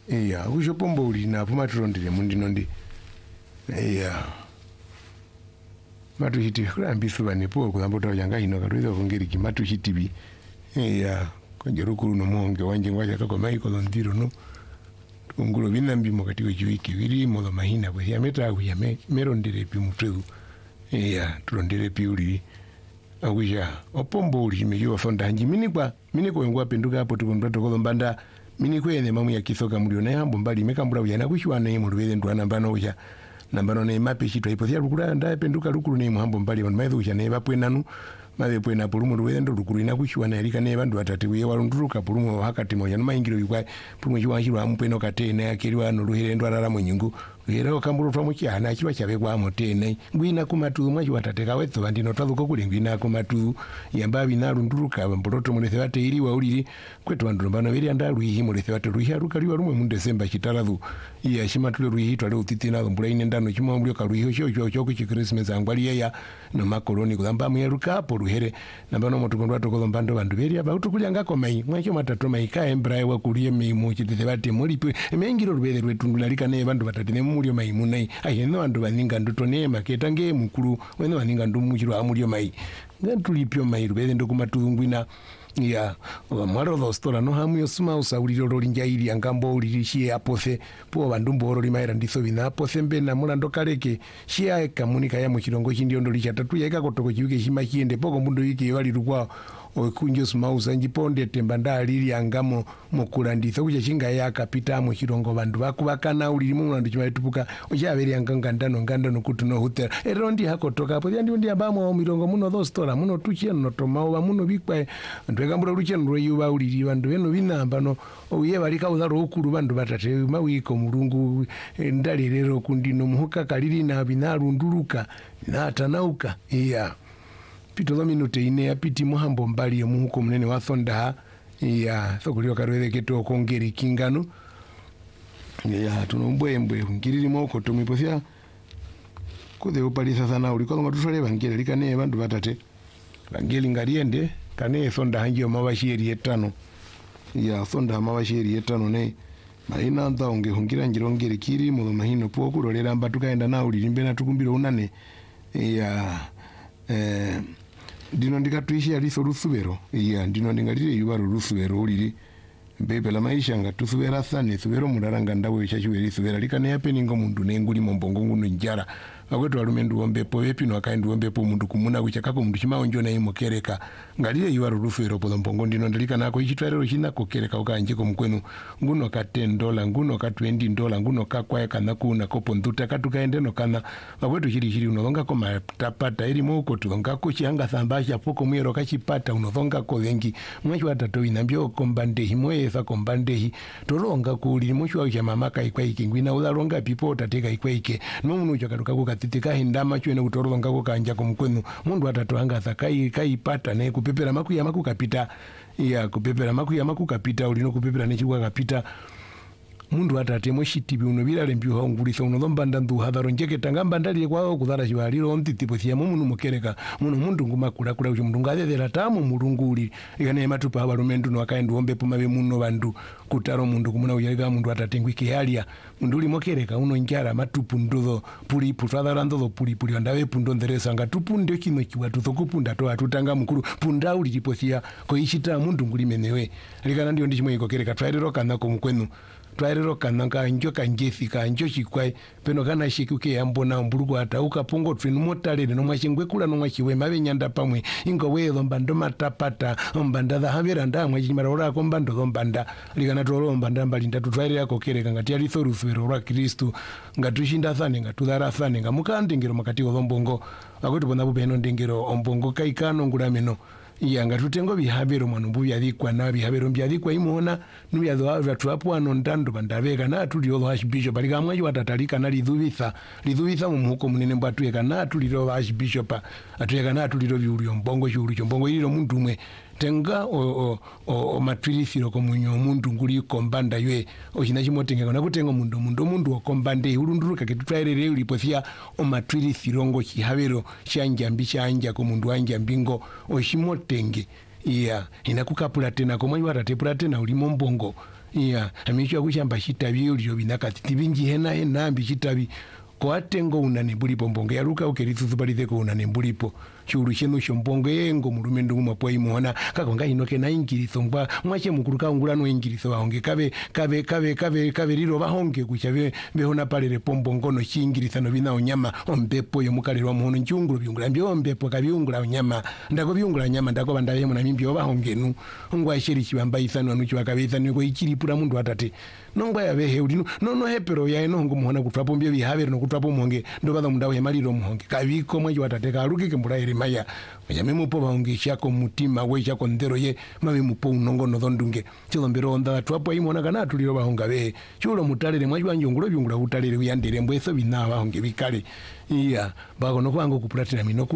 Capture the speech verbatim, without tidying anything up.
iya ushopombo uli na puma turondire mundi nondi iya matu hiti kulambisu banipo kuzambota ujanga hino katuiza kongeri kimatu hiti bi iya konjerukuru no monge wanje ngwaja kako maiko londiro no ungulo binambi mokati wechiwiki wiri modo mahina bwe ya meta ya me, merondire pi muteu iya turondire pi uli awisha opombo uli meyo sonda hanji mini kwa mini kwa ngwa penduka hapo tukundwa toko mbanda mini kwene mamu ya kisoka mulio na hambo mbali mekambura uyana kushwa na imu ruweze nduwa nambano uja nambano na imape shito hipothia lukura nda penduka lukuru na imu hambo mbali wanu maithu uja na iba nanu mawe pwena pulumu ruweze ndo lukuru ina kushwa na ilika na iba nduwa tatiwe walunduruka pulumu wakati moja numa ingiro yukwa pulumu juwa njiru wa mpweno kate na ya kiriwa nuruhire ndo alala mwenyungu Ruhira kamburu twa mukyana akiwa kyabe kwa motene ngwina kumatu mwaji watateka wetho bandino twazuko kuli ngwina kumatu yamba binalunduruka mboroto munese bate iri wa uliri kwetu bandu bano beri andalu yi mulese bate ruhiya rukaliwa rumwe mu December kitarazu iya shimatule ruhi twale utiti na mbula ine ndano chimo mbulyo karuhiyo cyo cyo cyo ku Christmas angwali ya no makoloni kuzamba mu yaruka hapo ruhere nambano motugondwa tokozo mbando bandu beri aba utukulya ngako mai mwacho matatu mai ka embra wa kuliye mi mu kitete bate muri pe emengiro rubere rwetundulika ne bandu batatine mulio mai munai ayeno bandu baninga ndoto ne maketa nge mukuru wene baninga ndumukiro amulio mai ngantulipyo mai rubere ndokumatungwina ya mwaro dostora no hamu yosuma usauliro rolinjairi angambo ulirishie apose po bandu mboro limaira ndiso bina apose mbe na mulando kaleke shia kamunika ya mukirongo kindio ndo lichata ya ikakotoko kiwike shima kiende poko mbundo yiki wali rukwa okunjo smausa njiponde tembanda lili angamo mukulandisa kuja chinga ya kapita mu kirongo bandu bakubakana uliri mu mulando chima tupuka ojaberi anganga ndano ngandano kutuno hutera erondi hakotoka apo ndi ndi abamo mirongo muno dostora muno tuchia no tomawa muno bikwa ndwegambura lucheno rweyuba uliri bandu beno binamba no oye balika uzaro okuru bandu batate mawiko mulungu ndalirero kundino muhuka kaliri na binarunduruka na tanauka iya pito za minute ine apiti muhambo mbali ya muhuko mnene wa thonda ya sokuliwa karweze keto kongeri kingano ya tunombwe mbwe ngiriri moko tumiposia kuze upalisa sana ulikoza matutole bangere likane bandu batate bangeli ngariende kane thonda hanjio mabashiri etano ya thonda mabashiri etano ne maina nda onge hungira njirongere kiri mu mahino po kurolera mba tukaenda na ulirimbe na tukumbiro unane ya eh dino ndikatuishi aliso rusubero iya dino ndingalire yubaro rusubero uliri bebe la maisha nga tusubera sane subero mudaranga ndawe chachiweri subera likane yapeni ngo mundu nenguli mombongo nguno njara akwetu alumendu ombe po epino akaendu ombe po mundu kumuna kuchakako mundu chimaonjo na imokereka ngalire yubaro rusubero po mbongo ndino ndalika nako ichitwarero china kokereka ukanje ko mkwenu nguno ka ten dola nguno ka twenty dola nguno ka kwa kana kuna kopo nduta katukaende no kana akwetu chiri chiri unodonga ko matapata iri moko tunga ko chianga sambasha poko mwero kachipata unodonga ko wengi mwachi watatu inambyo kombande himoye esa kombandehi toronga kuli mushwa ya mama kai kwa ikingwina ularonga pipo tateka ikwaike no munu chakaruka ko katitika hindama chwene kutoronga ko kanja ko mkwenu mundu atatoanga sakai kai pata ne kupepera makuya makukapita ya kupepera makuya makukapita ulino kupepera ne chikwa kapita mundu atate moshitibi unobira lembyo hongulisa unodhomba ndandu hadharo njeke tangamba ndali kwao kudhara chiwaliro ntitipo sia mumu mukereka muno mundu nguma kula kula ucho mundu ngathethera tamu mulunguli ikane matupa abalumendu no akaendu ombe pumabe muno bandu kutaro mundu kumuna uyega mundu atate ngwike halia mundu uli mokereka uno njara matupu ndozo puli putadhara ndozo puli puli andawe pundo nderesa ngatupu ndio kino kiwa tutokupunda to atutanga mukuru punda uli tiposia ko ishita mundu ngulimenewe likana ndio ndichimwe ikokereka twairero kana ko mkwenu twairero kananga njo kanjefi kanjo chikwai peno kana shikuke yambona mbuluko atauka pongo twinu motalere no mwashingwe kula no mwachiwe mabe nyanda pamwe ingo wezo mbando matapata mbanda da havera ndamwe chimarora ko mbando mbanda likana tolo mbanda mbali ndatu twaire yako kereka ngati ali thorufero rwa Kristo ngatushinda thane ngatudhara thane ngamukandingiro makati ombongo akuti bona bubeno ndingiro ombongo kaikano ngulameno yanga tutengo bihabero mwanumbu byadikwa na bihabero byadikwa imona nubyazo watu hapo ano ndando bandabeka na tulio archbishop alikamwa watatalika na lidhuvitha lidhuvitha mumuko munene mbatu yeka na tulio archbishop atuyeka na tulio byulyo mbongo cyulu mbongo iliro muntu mwe tenga o o, o, o matwilisiro ko munyo muntu nguli kombanda ywe okina chimotenga na kutenga mundu mundu mundu okombande ulunduruka ketutwairere uliposia o matwilisiro ngo chihabero chanjambi chanja ko mundu anja mbingo oshimotenge iya inakukapula tena komwe watatepula tena ulimo mbongo iya amicho kushamba chitabi ulio binakati tibinji hena hena ambi chitabi ko atengo unani bulipo mbonge yaruka ukeritsu balite ko unani bulipo churu chenu shombonge yengo mulume ndungu mapwa imuona kakonga inoke na ingiriso ngwa mwache mukuruka ungulano ingiriso waonge kabe kabe kabe kabe kabe riro bahonge kuchabe behona palere pombo ngono chingirisa no bina onyama ombepo yo mukalirwa muhono nchunguru byungula mbyo ombepo kabyungula onyama ndako byungula nyama ndako bandaye muna mimbyo bahonge nu ngwa shiri chibamba isano anu chwa kabisa niko ichiripura mundu atate nongwa yabehe ulino nono hepero ya eno ngo muhona kutwapo mbyo bihabere no kutwapo muhonge ndobaza mundawo hemaliro muhonge kabiko mwaji watate karuki kembura ere maya manya memupo baonge shako mutima we shako ndero ye mame mupo unongo no dhondunge chilo mbero onda twapo imona kana tuliro bahonga be chulo mutalere mwaji wanje ngulo byungula utalere uyandire mbweso bina bahonge bikale iya bago no kwango kupulatina mino